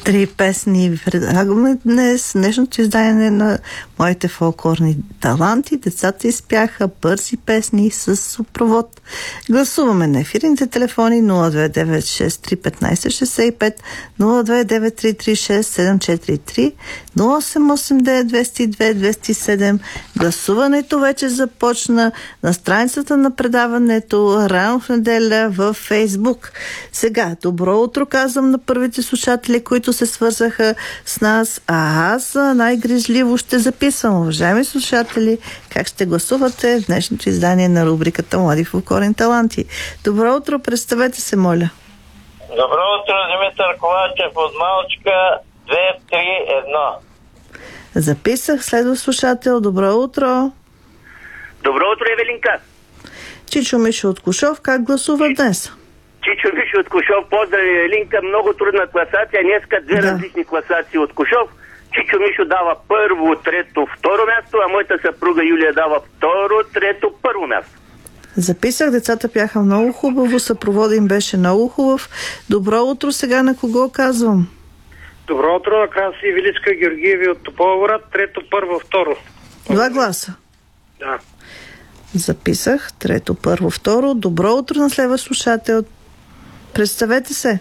Три песни предлагаме днес. Днешното издание на моите фолклорни таланти. Децата изпяха бързи песни с съпровод. Гласуваме на ефирните телефони 029631565, 029336743, 0889202207. Гласуването вече започна на страницата на предаването рано в неделя във Фейсбук. Сега, добро утро казвам на първите слушатели, които се свързаха с нас, а аз най-грижливо ще записвам. Уважаеми слушатели, как ще гласувате в днешното издание на рубриката Млади фолклорни таланти. Добро утро, представете се, моля. Добро утро, Димитър Ковачев от Малчика, 231. Записах, следва слушател. Добро утро. Добро утро, Евелинка. Чичо Мишо от Кушов, как гласува днес? Чичо Мишо от Кушов, поздрави, Евелинка. Много трудна класация. Днеска две различни класации от Кушов. Чичо Мишо дава първо, трето, второ място, а моята съпруга Юлия дава второ, трето, първо място. Записах, децата пяха много хубаво, съпровода им беше много хубав. Добро утро, сега на кого казвам? Добро утро, на Краси Величка Георгиеви от Тополовград, трето, първо, второ. 2 гласа. Да. Записах, трето, първо, второ. Добро утро на следващ слушател. Представете се.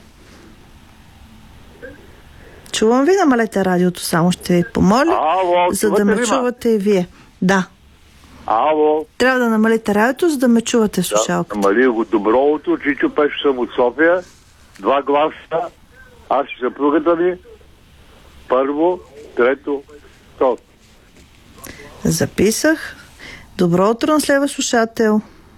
Чувам ви, намалете радиото, само ще ви помоля, за да ме чувате и вие. Да. Ало. Трябва да намалите радиото, за да ме чувате в слушалката. Да, намали го. Добро утро, Чичо Пешо съм от София. 2 гласа. Аз и съпругата ми. Първо, трето, второ. Записах. Добро утро на следващ слушател.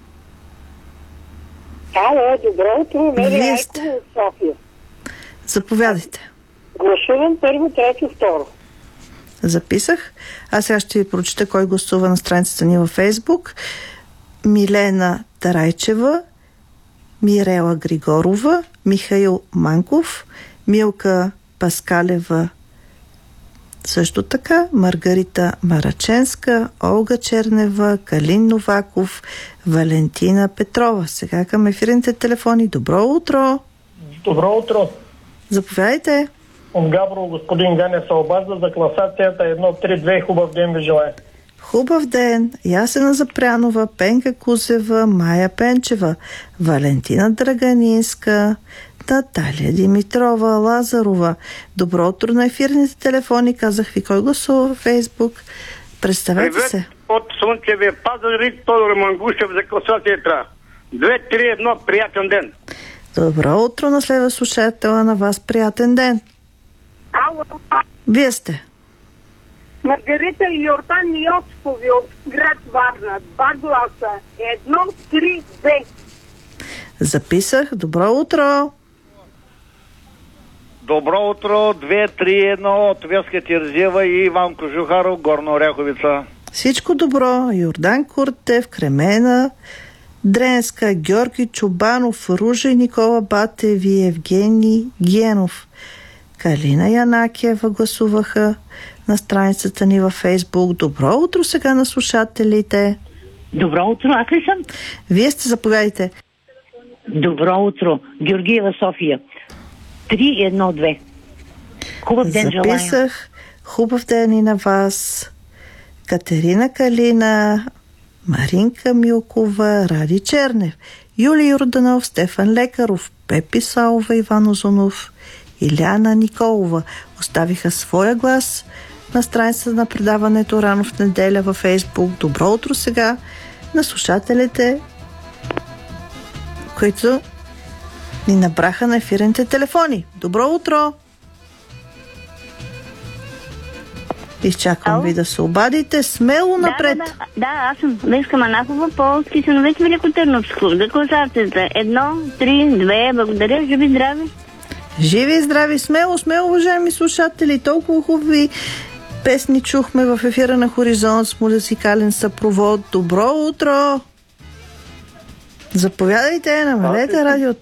Ало, добро утро, Вие Айко сте. от София. Заповядайте. Гласувам първо, трето, второ. Записах. Аз сега ще ви прочита кой гласува на страницата ни във Фейсбук. Милена Тарайчева, Мирела Григорова, Михаил Манков, Милка Паскалева, също така Маргарита Мараченска, Олга Чернева, Калин Новаков, Валентина Петрова. Сега към ефирните телефони. Добро утро! Добро утро. Заповядайте. От Габрово господин Ганя се обажда за класацията 1-3-2. Хубав ден ви желая. Хубав ден! Ясена Запрянова, Пенка Кузева, Майя Пенчева, Валентина Драганинска, Наталия Димитрова, Лазарова. Добро утро на ефирните телефони. Казах ви кой гласува във Фейсбук. Представете се. От Слънчевия Пазарик, Тодор Мангушев за класацията. 2-3-1. Приятен ден. Добро утро на следващ слушател, на вас приятен ден. Ало, Вие сте. Маргарита и Йордан Йосифови от град Варна. 2 гласа. 1-3-2. Записах. Добро утро. Добро утро, 2-3-1 от Веска Терзиева и Иван Кожухаров, Горна Оряховица. Всичко добро. Йордан Куртев, Кремена Дренска, Георги Чубанов, Ружа и Никола Батев и Евгений Генов. Калина Янакиева гласуваха на страницата ни във Фейсбук. Добро утро сега на слушателите. Добро утро, аз ли съм? Вие сте, заповядайте. Добро утро, Георгиева, София. 3-1-2. Хубав ден желая. Записах. Хубав ден и на вас. Катерина Калина, Маринка Милкова, Ради Чернев, Юлий Йорданов, Стефан Лекаров, Пепи Саова, Иван Озунов, Иляна Николова оставиха своя глас на страницата на предаването рано в неделя във Фейсбук. Добро утро сега на слушателите, които ни набраха на ефирните телефони. Добро утро! Изчаквам ви да се обадите. Смело напред. Да, аз съм Веска Манакова, Полски Сановец, Великотърновско. За класацията 1-3-2. Благодаря, живи здрави. Живи и здрави, смело, уважаеми слушатели. Толкова хубави песни чухме в ефира на Хоризонт с музикален съпровод. Добро утро! Заповядайте, намалете радиото.